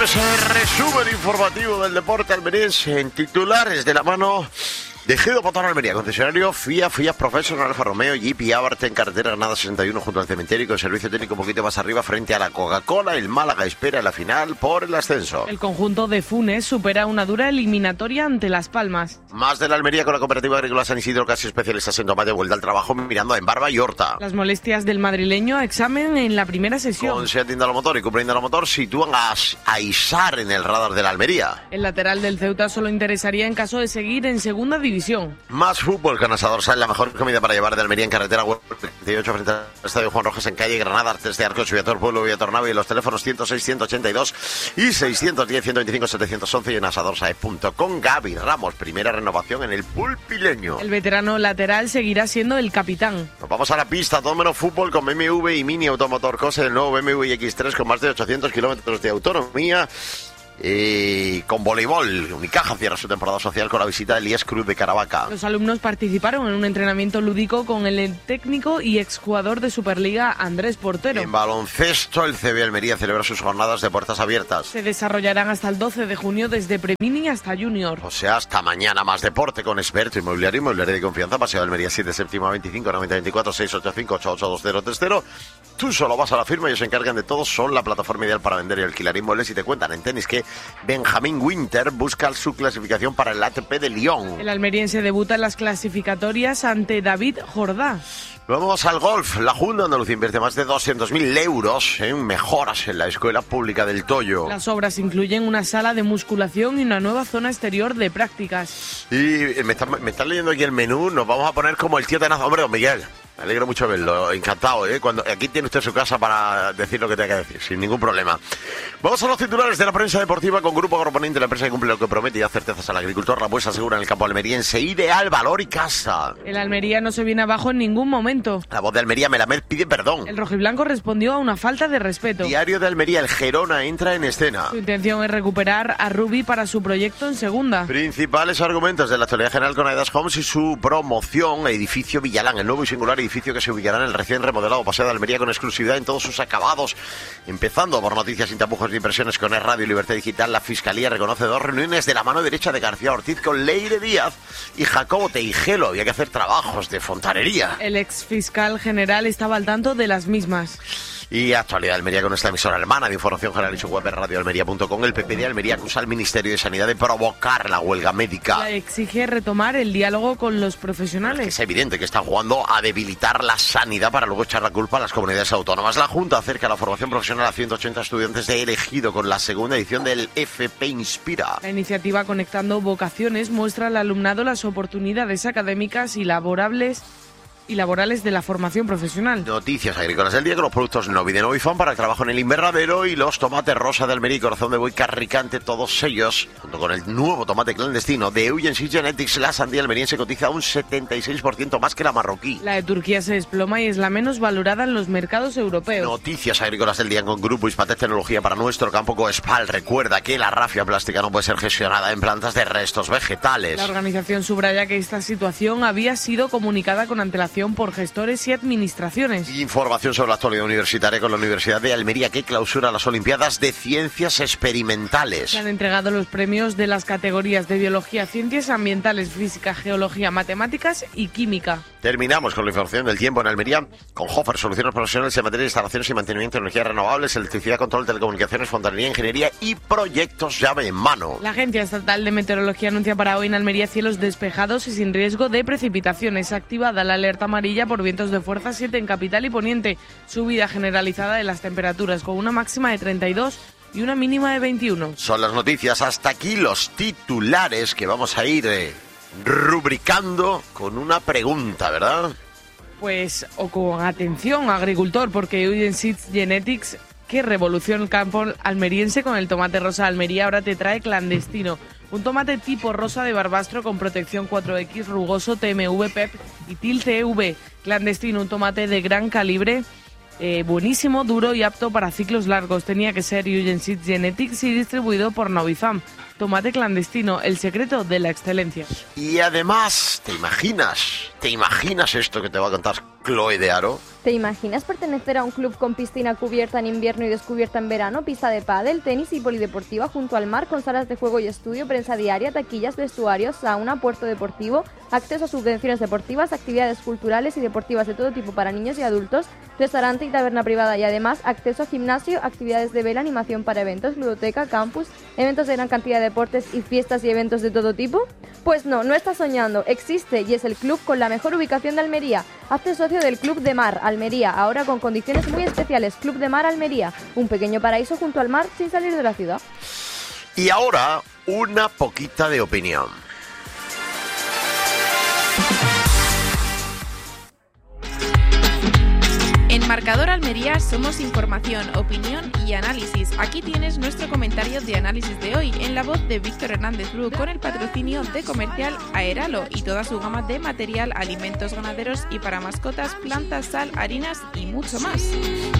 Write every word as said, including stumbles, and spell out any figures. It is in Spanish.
ese resumen informativo del deporte almeriense en titulares de la mano de Ejido Motor Almería, concesionario Fiat, Fiat Professional, Alfa Romeo, Jeep y Abarth en carretera Granada sesenta y uno junto al cementerio, con servicio técnico un poquito más arriba frente a la Coca-Cola. El Málaga espera la final por el ascenso. El conjunto de Funes supera una dura eliminatoria ante Las Palmas. Más de la Almería con la Cooperativa Agrícola San Isidro, casi especialistas en tomate, vuelta al trabajo mirando en Barba y Horta. Las molestias del madrileño a examen en la primera sesión. Con Seat Indalomotor y Cupra Indalomotor sitúan a, a Isar en el radar de la Almería. El lateral del Ceuta solo interesaría en caso de seguir en segunda división. Más fútbol, que Asador Sal, la mejor comida para llevar de Almería en carretera treinta y ocho frente al Estadio Juan Rojas en calle Granada, Artes de Arcos, Viator, Pueblo, Villatornave y los teléfonos ciento seis, ciento ochenta y dos y seiscientos diez, ciento veinticinco, setecientos once y en asador saez punto com. Gaby Ramos, primera renovación en el pulpileño. El veterano lateral seguirá siendo el capitán. Nos vamos a la pista, todo menos fútbol con B M W y Mini Automotor Cose, el nuevo B M W X tres con más de ochocientos kilómetros de autonomía. Y con voleibol, Unicaja cierra su temporada social con la visita del I E S Club de Caravaca. Los alumnos participaron en un entrenamiento lúdico con el técnico y exjugador de Superliga Andrés Portero. En baloncesto, el C B Almería celebra sus jornadas de puertas abiertas. Se desarrollarán hasta el doce de junio desde Premini hasta Junior. O sea, hasta mañana más deporte con experto inmobiliario, inmobiliario de confianza, Paseo de Almería siete, séptima veinticinco, noventa veinticuatro, seiscientos ochenta y cinco, ochenta y ocho veinte treinta. Tú solo vas a la firma y ellos se encargan de todo. Son la plataforma ideal para vender y alquilar inmuebles y te cuentan en tenis que Benjamín Winter busca su clasificación para el A T P de Lyon. El almeriense debuta en las clasificatorias ante David Jordá. Vamos al golf. La Junta de Andalucía invierte más de doscientos mil euros en mejoras en la Escuela Pública del Toyo. Las obras incluyen una sala de musculación y una nueva zona exterior de prácticas. Y me están me está leyendo aquí el menú. Nos vamos a poner como el tío tenaz. Hombre, don Miguel, me alegro mucho verlo. Encantado, ¿eh? Cuando, aquí tiene usted su casa para decir lo que tenga que decir, sin ningún problema. Vamos a los titulares de la prensa deportiva con Grupo Agroponente, la empresa que cumple lo que promete y da certezas al agricultor. La Buesa asegura en el campo almeriense ideal, valor y casa. El Almería no se viene abajo en ningún momento. La Voz de Almería, Melamed, pide perdón. El rojiblanco respondió a una falta de respeto. Diario de Almería, el Gerona entra en escena. Su intención es recuperar a Rubi para su proyecto en segunda. Principales argumentos de la actualidad general con Aidas Homes y su promoción. Edificio Villalán, el nuevo y singular edificio que se ubicará en el recién remodelado Paseo de Almería con exclusividad en todos sus acabados. Empezando por noticias sin tapujos ni impresiones con Es Radio y Libertad Digital, la Fiscalía reconoce dos reuniones de la mano derecha de García Ortiz con Leire Díaz y Jacobo Teijelo. Había que hacer trabajos de fontanería. El ex fiscal general estaba al tanto de las mismas. Y actualidad de Almería con esta emisora hermana de información general y su web radio almería punto com. El P P de Almería acusa al Ministerio de Sanidad de provocar la huelga médica. La exige retomar el diálogo con los profesionales. Es, que es evidente que está jugando a debilitar la sanidad para luego echar la culpa a las comunidades autónomas. La Junta acerca la formación profesional a ciento ochenta estudiantes de elegido con la segunda edición del F P Inspira. La iniciativa Conectando Vocaciones muestra al alumnado las oportunidades académicas y laborables y laborales de la formación profesional. Noticias agrícolas del día con los productos Novi de Novifam para el trabajo en el invernadero y los tomates rosa de Almería y corazón de buey carricante, todos ellos, junto con el nuevo tomate clandestino de Eugen Seed Genetics. La sandía almeriense cotiza un setenta y seis por ciento más que la marroquí. La de Turquía se desploma y es la menos valorada en los mercados europeos. Noticias agrícolas del día con Grupo Hispatec Tecnología para nuestro campo Coespal. Recuerda que la rafia plástica no puede ser gestionada en plantas de restos vegetales. La organización subraya que esta situación había sido comunicada con antelación por gestores y administraciones. Información sobre la actualidad universitaria con la Universidad de Almería, que clausura las Olimpiadas de Ciencias Experimentales. Se han entregado los premios de las categorías de Biología, Ciencias Ambientales, Física, Geología, Matemáticas y Química. Terminamos con la información del tiempo en Almería con Hofer, soluciones profesionales en materia de instalaciones y mantenimiento de energías renovables, electricidad, control, telecomunicaciones, fontanería, ingeniería y proyectos llave en mano. La Agencia Estatal de Meteorología anuncia para hoy en Almería cielos despejados y sin riesgo de precipitaciones. Activada la alerta amarilla por vientos de fuerza siete en capital y poniente. Subida generalizada de las temperaturas con una máxima de treinta y dos y una mínima de veintiuno. Son las noticias. Hasta aquí los titulares que vamos a ir eh, rubricando con una pregunta, ¿verdad? Pues, o con atención, agricultor, porque Eugen Seed Genetics, que revoluciona el campo almeriense con el tomate rosa. Almería ahora te trae clandestino. Un tomate tipo rosa de Barbastro con protección cuatro equis, rugoso, T M V, P E P y T I L C V. Clandestino, un tomate de gran calibre, eh, buenísimo, duro y apto para ciclos largos. Tenía que ser Eugen Seed Genetics y distribuido por Novifam. Tomate clandestino, el secreto de la excelencia. Y además, ¿te imaginas? ¿Te imaginas esto que te va a contar Chloe de Aro? ¿Te imaginas pertenecer a un club con piscina cubierta en invierno y descubierta en verano, pista de pádel, tenis y polideportiva junto al mar con salas de juego y estudio, prensa diaria, taquillas, vestuarios, sauna, puerto deportivo, acceso a subvenciones deportivas, actividades culturales y deportivas de todo tipo para niños y adultos, restaurante y taberna privada y además acceso a gimnasio, actividades de vela, animación para eventos, ludoteca, campus, eventos de gran cantidad de deportes y fiestas y eventos de todo tipo? Pues no, no estás soñando, existe y es el club con la mejor ubicación de Almería. Hazte socio del Club de Mar Almería, ahora con condiciones muy especiales. Club de Mar Almería, un pequeño paraíso junto al mar sin salir de la ciudad. Y ahora, una poquita de opinión. En Marcador Almería somos información, opinión y análisis. Aquí tienes nuestro comentario de análisis de hoy en la voz de Víctor Hernández Bru con el patrocinio de Comercial Aeralo y toda su gama de material, alimentos ganaderos y para mascotas, plantas, sal, harinas y mucho más.